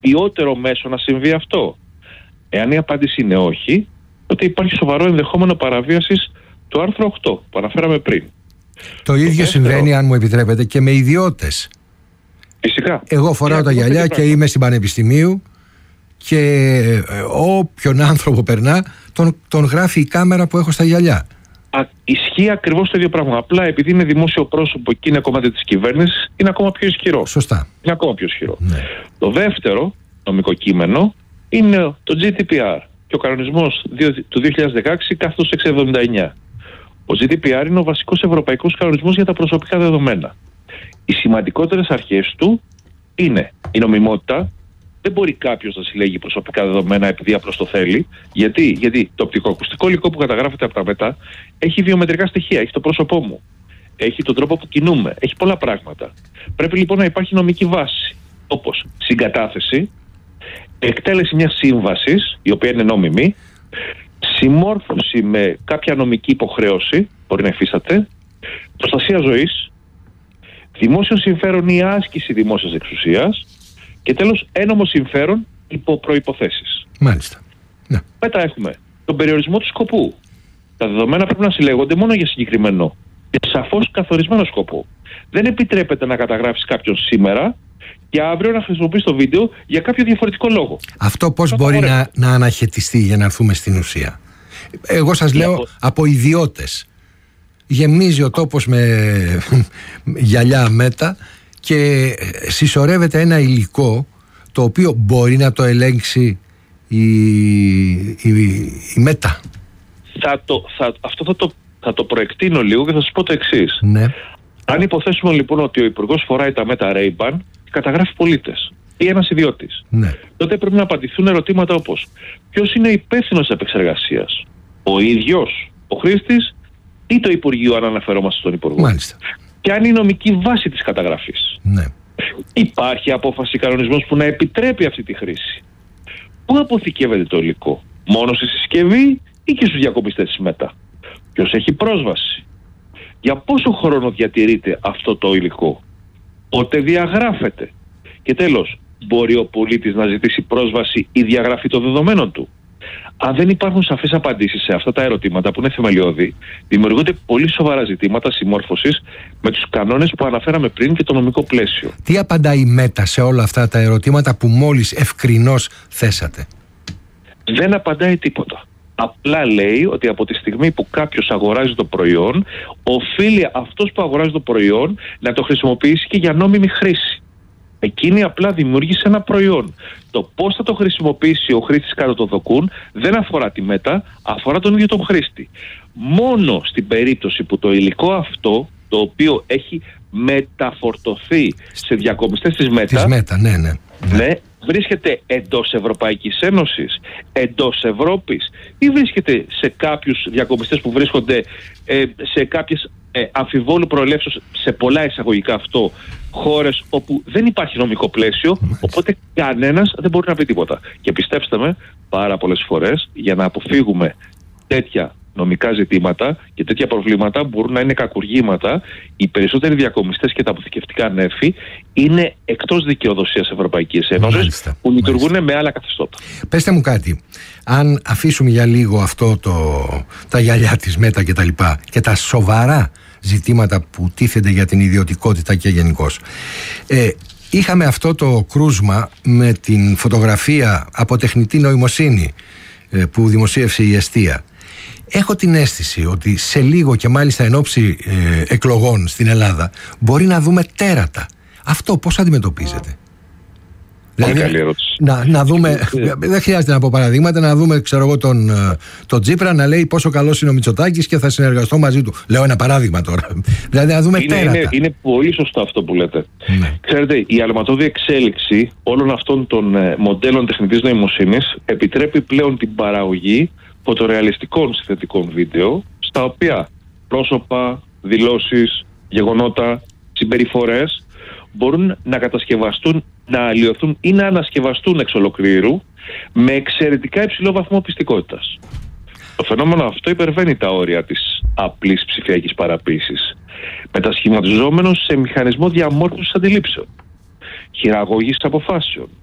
ποιότερο μέσο να συμβεί αυτό? Εάν η απάντηση είναι όχι, τότε υπάρχει σοβαρό ενδεχόμενο παραβίασης του άρθρου 8 που αναφέραμε πριν. Το ίδιο συμβαίνει, αν μου επιτρέπετε, και με ιδιώτες. Φυσικά. Εγώ φοράω τα γυαλιά και είμαι στην Πανεπιστημίου και όποιον άνθρωπο περνά τον γράφει η κάμερα που έχω στα γυαλιά. Ισχύει ακριβώς το ίδιο πράγμα. Απλά επειδή είναι δημόσιο πρόσωπο και είναι κομμάτι της κυβέρνησης, είναι ακόμα πιο ισχυρό. Σωστά. Είναι ακόμα πιο ισχυρό. Ναι. Το δεύτερο νομικό κείμενο είναι το GDPR και ο κανονισμός του 2016/679. Ο GDPR είναι ο βασικός ευρωπαϊκός κανονισμός για τα προσωπικά δεδομένα. Οι σημαντικότερες αρχές του είναι η νομιμότητα. Δεν μπορεί κάποιος να συλλέγει προσωπικά δεδομένα επειδή απλώς το θέλει. Γιατί το οπτικοακουστικό υλικό που καταγράφεται από τα ΜΕΤΑ έχει βιομετρικά στοιχεία, έχει το πρόσωπό μου, έχει τον τρόπο που κινούμε, έχει πολλά πράγματα. Πρέπει λοιπόν να υπάρχει νομική βάση, όπως συγκατάθεση, εκτέλεση μιας σύμβασης, η οποία είναι νόμιμη, συμμόρφωση με κάποια νομική υποχρέωση, μπορεί να υφίσταται, προστασία ζωής, δημόσιο συμφέρον ή άσκηση δημόσιας εξουσίας και τέλος ένομο συμφέρον υπό προϋποθέσεις. Μάλιστα. Ναι. Μετά έχουμε τον περιορισμό του σκοπού. Τα δεδομένα πρέπει να συλλέγονται μόνο για συγκεκριμένο και σαφώς καθορισμένο σκοπό. Δεν επιτρέπεται να καταγράψεις κάποιον σήμερα και αύριο να χρησιμοποιείς το βίντεο για κάποιο διαφορετικό λόγο. Αυτό πώς μπορεί να αναχαιτιστεί για να έρθουμε στην ουσία? Εγώ σας λέω από ιδιώτες. Γεμίζει ο τόπος με γυαλιά μέτα και συσσωρεύεται ένα υλικό το οποίο μπορεί να το ελέγξει η μέτα. Αυτό θα το προεκτείνω λίγο και θα σας πω το εξής. Ναι. Αν υποθέσουμε λοιπόν ότι ο Υπουργός φοράει τα Meta Ray-Ban και καταγράφει πολίτες ή ένας ιδιώτης, ναι, τότε πρέπει να απαντηθούν ερωτήματα όπως ποιος είναι υπεύθυνος επεξεργασίας, ο ίδιος, ο χρήστης ή το Υπουργείο, αν αναφερόμαστε στον Υπουργό. Μάλιστα. Και αν η νομική βάση της καταγραφής. Ναι. Υπάρχει απόφαση, κανονισμός που να επιτρέπει αυτή τη χρήση? Πού αποθηκεύεται το υλικό? Μόνο στη συσκευή ή και στους διακομιστές της ΜΕΤΑ? Ποιος έχει πρόσβαση? Για πόσο χρόνο διατηρείται αυτό το υλικό? Πότε διαγράφεται? Και τέλος, μπορεί ο πολίτης να ζητήσει πρόσβαση ή διαγραφή των δεδομένων του? Αν δεν υπάρχουν σαφείς απαντήσεις σε αυτά τα ερωτήματα που είναι θεμελιώδη, δημιουργούνται πολύ σοβαρά ζητήματα συμμόρφωσης με τους κανόνες που αναφέραμε πριν και το νομικό πλαίσιο. Τι απαντάει η ΜΕΤΑ σε όλα αυτά τα ερωτήματα που μόλις ευκρινώς θέσατε? Δεν απαντάει τίποτα. Απλά λέει ότι από τη στιγμή που κάποιος αγοράζει το προϊόν, οφείλει αυτός που αγοράζει το προϊόν να το χρησιμοποιήσει και για νόμιμη χρήση. Εκείνη απλά δημιούργησε ένα προϊόν. Το πώς θα το χρησιμοποιήσει ο χρήστης κάτω το δοκούν δεν αφορά τη ΜΕΤΑ, αφορά τον ίδιο τον χρήστη. Μόνο στην περίπτωση που το υλικό αυτό, το οποίο έχει μεταφορτωθεί σε διακομιστές της ΜΕΤΑ, ναι, βρίσκεται εντός Ευρωπαϊκής Ένωσης, εντός Ευρώπης ή βρίσκεται σε κάποιους διακομιστές που βρίσκονται σε κάποιες αμφιβόλου προελεύσεως, σε πολλά εισαγωγικά αυτό, χώρες όπου δεν υπάρχει νομικό πλαίσιο, οπότε κανένας δεν μπορεί να πει τίποτα. Και πιστέψτε με, πάρα πολλές φορές για να αποφύγουμε τέτοια νομικά ζητήματα και τέτοια προβλήματα μπορούν να είναι κακουργήματα. Οι περισσότεροι διακομιστές και τα αποθηκευτικά νέφη είναι εκτός δικαιοδοσίας Ευρωπαϊκής Ένωσης, που λειτουργούν με άλλα καθεστώτα. Πέστε μου κάτι, αν αφήσουμε για λίγο αυτό τα γυαλιά της ΜΕΤΑ και τα λοιπά και τα σοβαρά ζητήματα που τίθενται για την ιδιωτικότητα και γενικώς, είχαμε αυτό το κρούσμα με την φωτογραφία από τεχνητή νοημοσύνη που δημοσίευσε η Εστία. Έχω την αίσθηση ότι σε λίγο και μάλιστα εν ώψη εκλογών στην Ελλάδα μπορεί να δούμε τέρατα. Αυτό πώς αντιμετωπίζετε? Δηλαδή, να δούμε, δεν χρειάζεται να πω παραδείγματα, να δούμε, ξέρω εγώ, τον Τσίπρα να λέει πόσο καλός είναι ο Μητσοτάκης και θα συνεργαστώ μαζί του. Λέω ένα παράδειγμα τώρα. Δηλαδή να δούμε τέρατα. Είναι πολύ σωστό αυτό που λέτε. Ναι. Ξέρετε, η αλματώδη εξέλιξη όλων αυτών των μοντέλων τεχνητής νοημοσύνης επιτρέπει πλέον την παραγωγή φωτορεαλιστικών συνθετικών βίντεο, στα οποία πρόσωπα, δηλώσεις, γεγονότα, συμπεριφορές μπορούν να κατασκευαστούν, να αλλοιωθούν ή να ανασκευαστούν εξ ολοκλήρου με εξαιρετικά υψηλό βαθμό πιστικότητας. Το φαινόμενο αυτό υπερβαίνει τα όρια της απλής ψηφιακής παραποίησης, μετασχηματιζόμενος σε μηχανισμό διαμόρφωσης αντιλήψεων, χειραγώγησης αποφάσεων,